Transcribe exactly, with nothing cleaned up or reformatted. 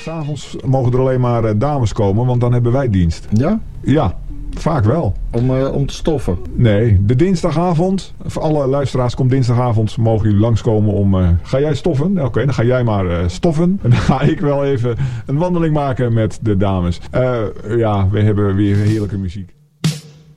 'S'avonds mogen er alleen maar uh, dames komen, want dan hebben wij dienst. Ja? Ja, vaak wel. Om, uh, om te stoffen? Nee, de dinsdagavond. Voor alle luisteraars, komt dinsdagavond, mogen jullie langskomen om... Uh, ga jij stoffen? Oké, okay, dan ga jij maar uh, stoffen. En dan ga ik wel even een wandeling maken met de dames. Uh, ja, we hebben weer heerlijke muziek.